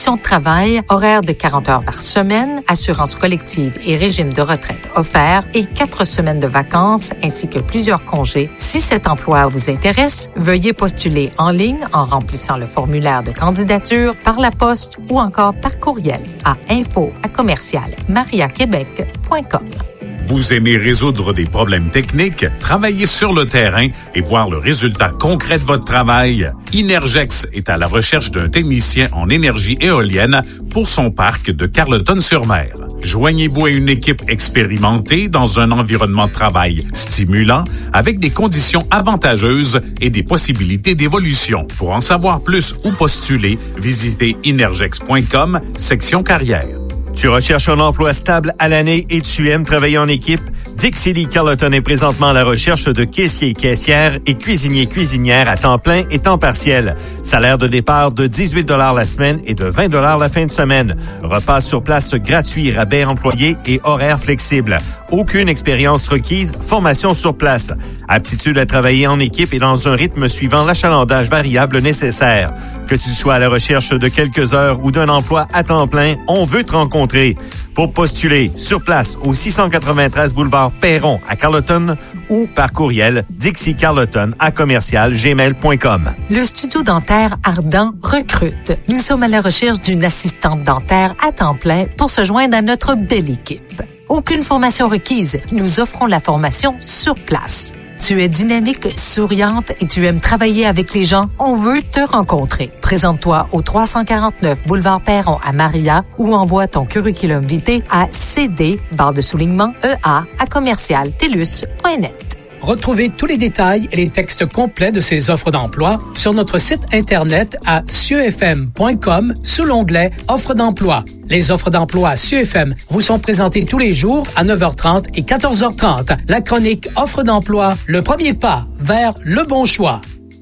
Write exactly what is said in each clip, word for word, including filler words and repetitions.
conditions de travail, horaires de quarante heures par semaine, assurance collective et régime de retraite offert et quatre semaines de vacances ainsi que plusieurs congés. Si cet emploi vous intéresse, veuillez postuler en ligne en remplissant le formulaire de candidature par la poste ou encore par courriel à info à commercial maria québec point com. Vous aimez résoudre des problèmes techniques, travailler sur le terrain et voir le résultat concret de votre travail? Inergex est à la recherche d'un technicien en énergie éolienne pour son parc de Carleton-sur-Mer. Joignez-vous à une équipe expérimentée dans un environnement de travail stimulant avec des conditions avantageuses et des possibilités d'évolution. Pour en savoir plus ou postuler, visitez inergex point com, section carrière. Tu recherches un emploi stable à l'année et tu aimes travailler en équipe? Dixie Lee Carleton est présentement à la recherche de caissiers, caissières et cuisiniers, cuisinières à temps plein et temps partiel. Salaire de départ de dix-huit dollars la semaine et de vingt dollars la fin de semaine. Repas sur place gratuit, rabais employés et horaires flexibles. Aucune expérience requise, formation sur place. Aptitude à travailler en équipe et dans un rythme suivant l'achalandage variable nécessaire. Que tu sois à la recherche de quelques heures ou d'un emploi à temps plein, on veut te rencontrer. Pour postuler, sur place au six cent quatre-vingt-treize boulevard Perron à Carleton ou par courriel dixie carleton à commercial gmail point com. Le studio dentaire Ardent recrute. Nous sommes à la recherche d'une assistante dentaire à temps plein pour se joindre à notre belle équipe. Aucune formation requise. Nous offrons la formation sur place. Tu es dynamique, souriante et tu aimes travailler avec les gens, on veut te rencontrer. Présente-toi au trois cent quarante-neuf boulevard Perron à Maria ou envoie ton curriculum vitae à cd, barre de soulignement, ea, à commercial telus point net. Retrouvez tous les détails et les textes complets de ces offres d'emploi sur notre site Internet à cieux f m point com sous l'onglet « Offres d'emploi ». Les offres d'emploi à Cieux F M vous sont présentées tous les jours à neuf heures trente et quatorze heures trente. La chronique « Offres d'emploi », le premier pas vers le bon choix.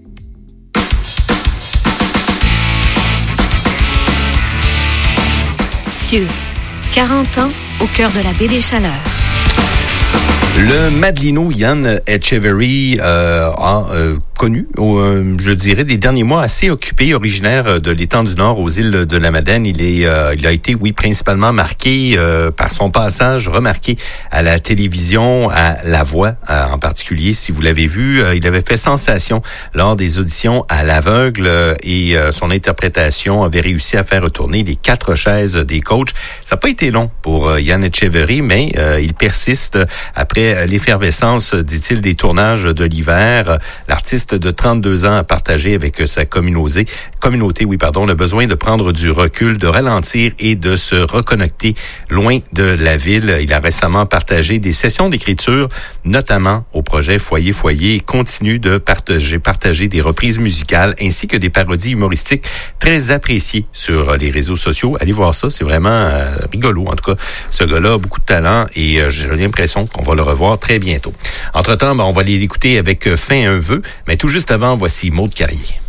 Cieux, quarante ans au cœur de la baie des Chaleurs. Le Madelino Yann Etcheverry euh, a euh, connu, euh, je dirais, des derniers mois assez occupé, originaire de l'étang du Nord aux îles de la Madeleine. Il est, euh, il a été, oui, principalement marqué euh, par son passage remarqué à la télévision, à La Voix euh, en particulier. Si vous l'avez vu, euh, il avait fait sensation lors des auditions à l'aveugle euh, et euh, son interprétation avait réussi à faire retourner les quatre chaises des coachs. Ça n'a pas été long pour euh, Yann Etcheverry, mais euh, il persiste après l'effervescence, dit-il, des tournages de l'hiver. L'artiste de trente-deux ans a partagé avec sa communauté, communauté, oui, pardon, le besoin de prendre du recul, de ralentir et de se reconnecter loin de la ville. Il a récemment partagé des sessions d'écriture, notamment au projet Foyer Foyer, et continue de partager, partager des reprises musicales ainsi que des parodies humoristiques très appréciées sur les réseaux sociaux. Allez voir ça, c'est vraiment euh, rigolo. En tout cas, ce gars-là a beaucoup de talent et euh, j'ai l'impression qu'on va le revoir très bientôt. Entre-temps, ben, on va aller l'écouter avec Fin un vœu, mais tout juste avant, voici Maud Carrier.